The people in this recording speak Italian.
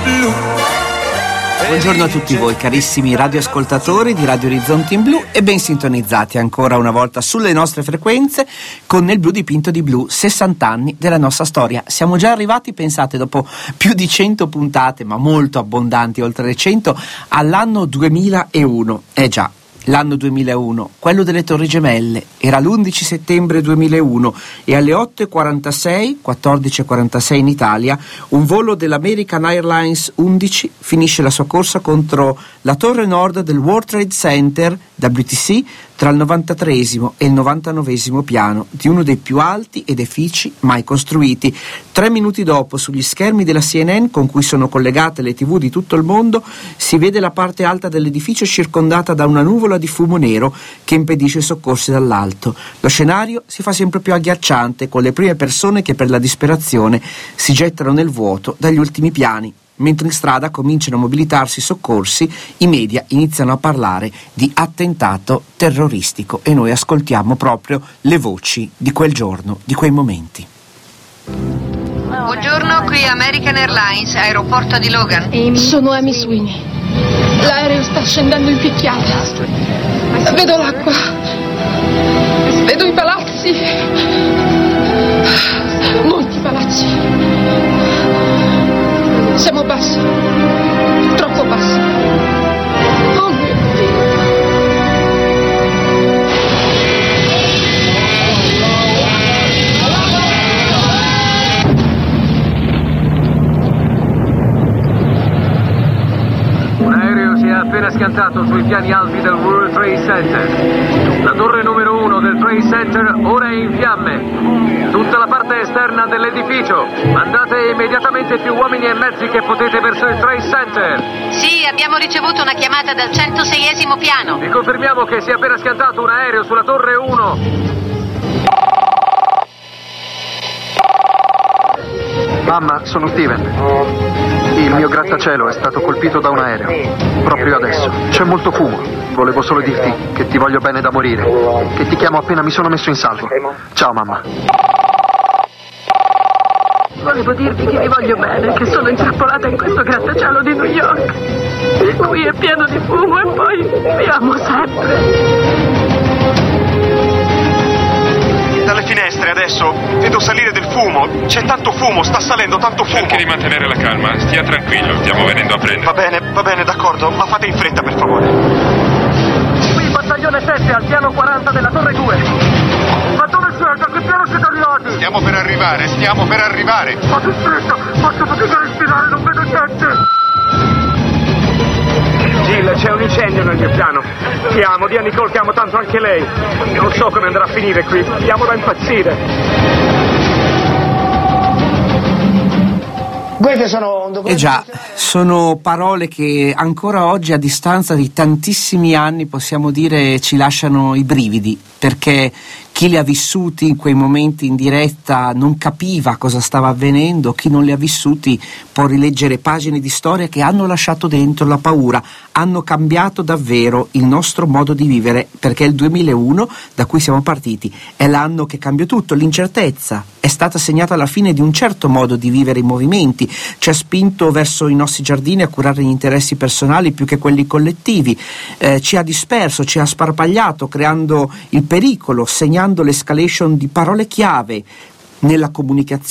Buongiorno a tutti voi carissimi radioascoltatori di Radio Orizzonti in Blu e ben sintonizzati ancora una volta sulle nostre frequenze con Nel blu dipinto di blu, 60 anni della nostra storia. Siamo già arrivati, pensate, dopo più di 100 puntate, ma molto abbondanti, oltre le 100, all'anno 2001. Già, l'anno 2001, quello delle Torri Gemelle, era l'11 settembre 2001 e alle 8.46, 14.46 in Italia, un volo dell'American Airlines 11 finisce la sua corsa contro la torre nord del World Trade Center, WTC, tra il 93esimo e il 99esimo piano di uno dei più alti edifici mai costruiti. 3 minuti dopo, sugli schermi della CNN con cui sono collegate le TV di tutto il mondo, si vede la parte alta dell'edificio circondata da una nuvola di fumo nero che impedisce i soccorsi dall'alto. Lo scenario si fa sempre più agghiacciante, con le prime persone che per la disperazione si gettano nel vuoto dagli ultimi piani. Mentre in strada cominciano a mobilitarsi i soccorsi, i media iniziano a parlare di attentato terroristico e noi ascoltiamo proprio le voci di quel giorno, di quei momenti. Buongiorno, qui American Airlines, aeroporto di Logan. Sono Amy Sweeney. L'aereo sta scendendo in picchiata. Vedo l'acqua. Vedo i palazzi. Molti palazzi. Siamo bassi. Troppo bassi. Oh mio Dio. Un aereo si è appena schiantato sui piani alti del World Trade Center. La torre numero 1 del Trade Center ora è in fiamme. Tutta la parte esterna dell'edificio. Mandate immediatamente più uomini e mezzi che potete verso il Trade Center. Sì, abbiamo ricevuto una chiamata dal 106esimo piano. Vi confermiamo che si è appena schiantato un aereo sulla torre 1. Mamma, sono Steven. Il mio grattacielo è stato colpito da un aereo. Proprio adesso. C'è molto fumo. Volevo solo dirti che ti voglio bene da morire. Che ti chiamo appena mi sono messo in salvo. Ciao, mamma. Volevo dirvi che vi voglio bene, che sono intrappolata in questo grattacielo di New York. Qui è pieno di fumo e poi vi amo sempre. Dalle finestre adesso vedo salire del fumo. C'è tanto fumo, sta salendo tanto fumo. Cerchi di mantenere la calma, stia tranquillo, stiamo venendo a prendere. Va bene, d'accordo, ma fate in fretta per favore. Qui battaglione 7 al piano 40 della torre 2. Ma dove siete? A che piano siete arrivati? Stiamo per arrivare. Ma che fretta! Posso fatica a respirare, non vedo niente! Jill, c'è un incendio nel mio piano. Ti amo, dia Nicole che amo tanto anche lei. Non so come andrà a finire qui. Stiamo da impazzire. E già, sono parole che ancora oggi, a distanza di tantissimi anni, possiamo dire ci lasciano i brividi, perché chi li ha vissuti in quei momenti in diretta non capiva cosa stava avvenendo, chi non li ha vissuti può rileggere pagine di storia che hanno lasciato dentro la paura, hanno cambiato davvero il nostro modo di vivere, perché il 2001, da cui siamo partiti, è l'anno che cambiò tutto. L'incertezza è stata segnata alla fine di un certo modo di vivere i movimenti, ci ha spinto verso i nostri giardini a curare gli interessi personali più che quelli collettivi, ci ha disperso, ci ha sparpagliato, creando il pericolo, segnando l'escalation di parole chiave nella comunicazione